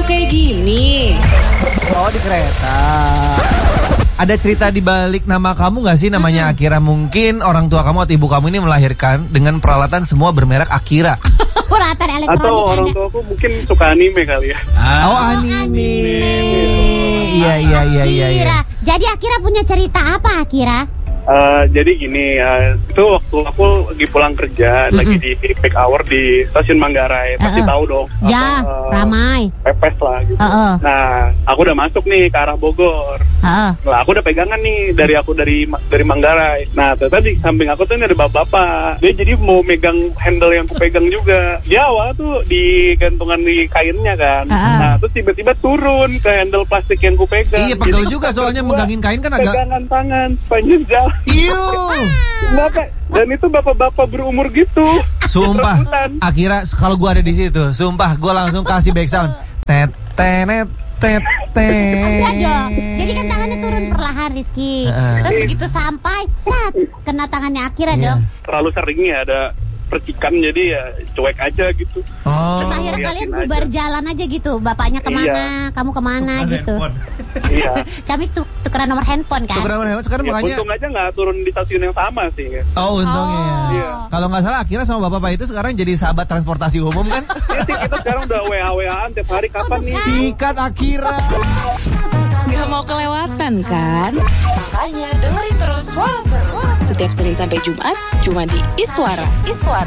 kayak gini. Oh, di kereta. Ada cerita di balik nama kamu gak sih namanya Akira? Mungkin orang tua kamu atau ibu kamu ini melahirkan dengan peralatan semua bermerek Akira. Peralatan elektronik. Atau orang tuaku mungkin suka anime kali ya. Oh, anime. Iya. Akira. Jadi Akira punya cerita apa Akira? Jadi gini, itu waktu aku lagi pulang kerja, lagi di peak hour di stasiun Manggarai, pasti tahu dong. Ya, ramai. Pepes lah gitu. Nah, aku udah masuk nih ke arah Bogor. Nah, aku udah pegangan nih dari Manggarai. Nah, ternyata di samping aku tuh ini ada bapak-bapak. Dia jadi mau megang handle yang aku pegang juga. Dia awal tuh digantungan di kainnya kan. Nah, terus tiba-tiba turun ke handle plastik yang aku pegang. Iya, pegel juga soalnya megangin kain kan agak. Pegangan tangan, sepanjang jalan. Bapak, dan itu bapak-bapak berumur gitu. Sumpah, Akira kalau gua ada di situ, sumpah gua langsung kasih back sound. Tet tenet tet tet. Enggak dong. Jadi kan tangannya turun perlahan Rizky. Terus begitu sampai set kena tangannya Akira dong. Terlalu sering ya ada percikan, jadi ya cuek aja gitu. Terus akhirnya kalian bubar jalan aja gitu. Bapaknya kemana, kamu kemana gitu. Iya. Camik tukeran nomor handphone kan. Tukeran nomor handphone sekarang makanya. Untung aja nggak turun di stasiun yang sama sih. Oh, untungnya. Iya. Kalau nggak salah Akira sama bapak itu sekarang jadi sahabat transportasi umum kan? Kita sekarang udah WA-WAan tiap hari, kapan nih? Sikat Akira. Gak mau kelewatan kan? Makanya dengerin terus Suara Seru setiap Senin sampai Jumat cuma di Iswara.